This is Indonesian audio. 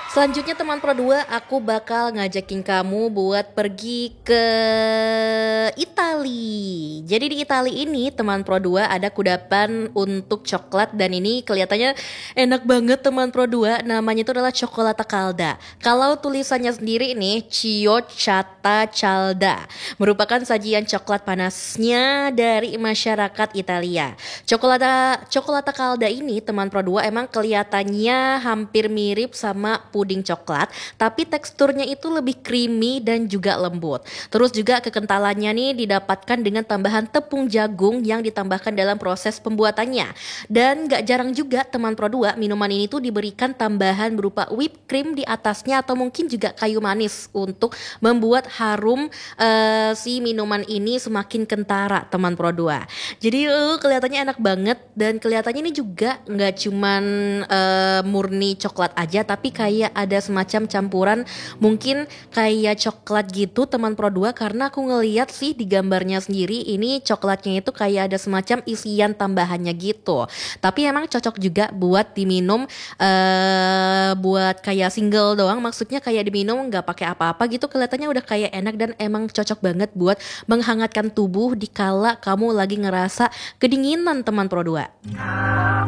Selanjutnya teman Pro 2, aku bakal ngajakin kamu buat pergi ke Itali. Jadi di Itali ini teman Pro 2 ada kudapan untuk coklat dan ini kelihatannya enak banget teman Pro 2. Namanya itu adalah Cioccolata Calda. Kalau tulisannya sendiri ini Ciocciata Calda, merupakan sajian coklat panasnya dari masyarakat Italia. Cioccolata Calda ini teman Pro 2 emang kelihatannya hampir mirip sama puding coklat, tapi teksturnya itu lebih creamy dan juga lembut. Terus juga kekentalannya nih didapatkan dengan tambahan tepung jagung yang ditambahkan dalam proses pembuatannya. Dan gak jarang juga teman Pro 2 minuman ini tuh diberikan tambahan berupa whipped cream di atasnya atau mungkin juga kayu manis untuk membuat harum si minuman ini semakin kentara teman Pro 2. Jadi kelihatannya enak banget dan kelihatannya ini juga nggak cuman murni coklat aja tapi kayak ada semacam campuran mungkin kayak coklat gitu teman Pro 2 karena aku ngeliat sih di gambarnya sendiri ini coklatnya itu kayak ada semacam isian tambahannya gitu. Tapi emang cocok juga buat diminum buat kayak single doang, maksudnya kayak diminum nggak pakai apa-apa gitu, kelihatannya udah kayak enak dan emang cocok banget buat menghangatkan tubuh di kala kamu lagi ngerasa kedinginan teman Pro 2.